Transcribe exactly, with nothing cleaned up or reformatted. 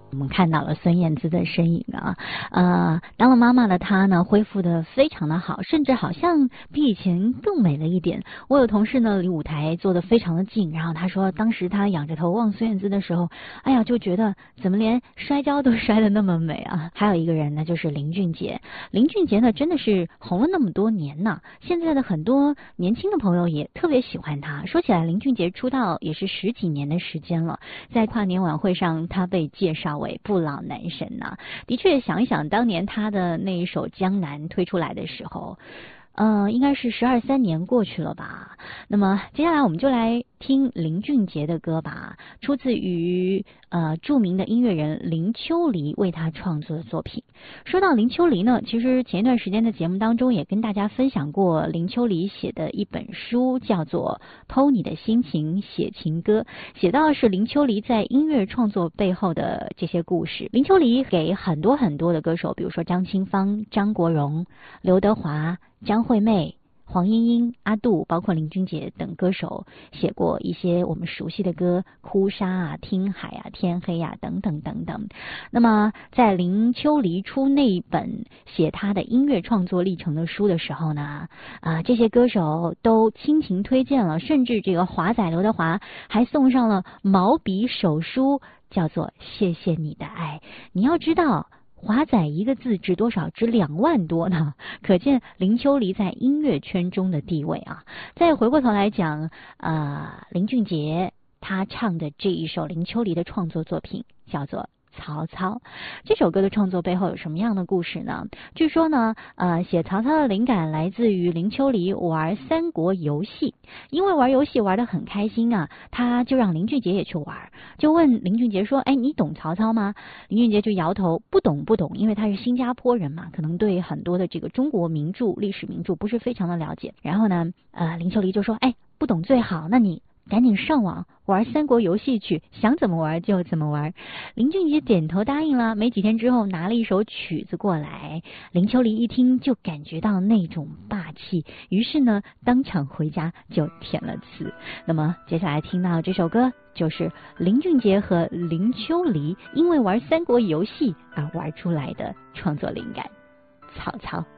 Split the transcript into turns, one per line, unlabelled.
我们看到了孙燕姿的身影啊，呃，当了妈妈的她呢，恢复的非常的好，甚至好像比以前更美了一点。我有同事呢，离舞台坐得非常的近，然后他说，当时他仰着头望孙燕姿的时候，哎呀，就觉得怎么连摔跤都摔得那么美啊。还有一个人呢，就是林俊杰。林俊杰呢，真的是红了那么多年呢，现在的很多年轻的朋友也特别喜欢他。说起来，林俊杰出道也是十几年的时间了，在跨年晚会上，他被介绍为不老男神呐、啊。的确，想一想当年他的那一首《江南》推出来的时候，呃，应该是十二三年过去了吧。那么接下来我们就来听林俊杰的歌吧，出自于呃著名的音乐人林秋离为他创作的作品。说到林秋离呢，其实前一段时间的节目当中也跟大家分享过林秋离写的一本书，叫做《偷你的心情写情歌》，写到的是林秋离在音乐创作背后的这些故事。林秋离给很多很多的歌手，比如说张清芳、张国荣、刘德华、张惠妹、黄莺莺、阿杜，包括林俊杰等歌手写过一些我们熟悉的歌，哭砂啊、听海啊、天黑啊等等等等。那么在林秋离出那一本写他的音乐创作历程的书的时候呢，啊、呃，这些歌手都倾情推荐了，甚至这个华仔刘德华还送上了毛笔手书，叫做谢谢你的爱。你要知道，华仔一个字值多少？值两万多呢，可见林秋离在音乐圈中的地位啊。再回过头来讲，呃，林俊杰他唱的这一首林秋离的创作作品叫做曹操。这首歌的创作背后有什么样的故事呢？据说呢，呃，写曹操的灵感来自于林秋离玩三国游戏，因为玩游戏玩得很开心啊，他就让林俊杰也去玩，就问林俊杰说：“哎，你懂曹操吗？”林俊杰就摇头，不懂不懂，因为他是新加坡人嘛，可能对很多的这个中国名著、历史名著不是非常的了解。然后呢，呃，林秋离就说：“哎，不懂最好，那你赶紧上网玩三国游戏去，想怎么玩就怎么玩。”林俊杰点头答应了。没几天之后，拿了一首曲子过来，林秋离一听就感觉到那种霸气，于是呢，当场回家就填了词。那么接下来听到这首歌，就是林俊杰和林秋离因为玩三国游戏而玩出来的创作灵感，曹操。